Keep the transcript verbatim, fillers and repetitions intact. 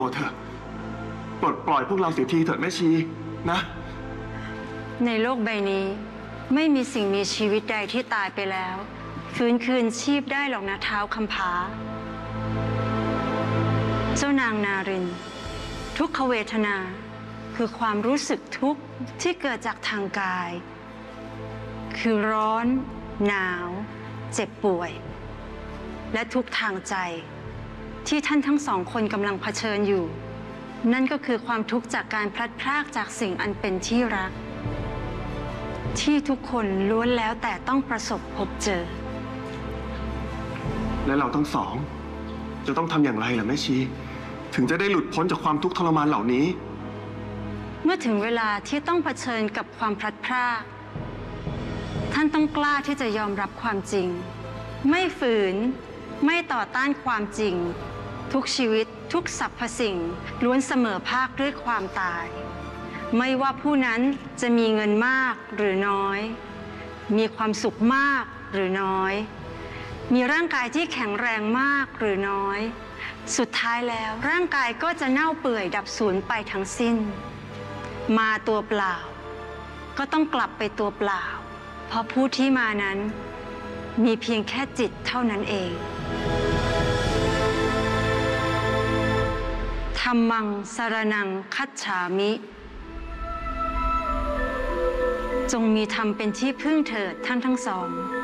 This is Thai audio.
โอ้เถอะปลดปล่อยพวกเราเสียทีเถิดแม่ชีนะในโลกใบนี้ไม่มีสิ่งมีชีวิตใดที่ตายไปแล้วฟื้นคืนชีพได้หรอกนะเท้าคำผาเจ้านางนารินทุกขเวทนาคือความรู้สึกทุกข์ที่เกิดจากทางกายคือร้อนหนาวเจ็บป่วยและทุกทางใจที่ท่านทั้งสองคนกำลังเผชิญอยู่นั่นก็คือความทุกข์จากการพลัดพรากจากสิ่งอันเป็นที่รักที่ทุกคนล้วนแล้วแต่ต้องประสบพบเจอและเราทั้งสองจะต้องทำอย่างไรล่ะแม่ชีถึงจะได้หลุดพ้นจากความทุกข์ทรมานเหล่านี้เมื่อถึงเวลาที่ต้องเผชิญกับความพลัดพรากท่านต้องกล้าที่จะยอมรับความจริงไม่ฝืนไม่ต่อต้านความจริงทุกชีวิตทุกสรรพสิ่งล้วนเสมอภาคด้วยความตายไม่ว่าผู้นั้นจะมีเงินมากหรือน้อยมีความสุขมากหรือน้อยมีร่างกายที่แข็งแรงมากหรือน้อยสุดท้ายแล้วร่างกายก็จะเน่าเปื่อยดับสูญไปทั้งสิ้นมาตัวเปล่าก็ต้องกลับไปตัวเปล่าเพราะผู้ที่มานั้นมีเพียงแค่จิตเท่านั้นเองธัมมังสรณังคัจฉามิจงมีธรรมเป็นที่พึ่งเถิดท่านทั้งสอง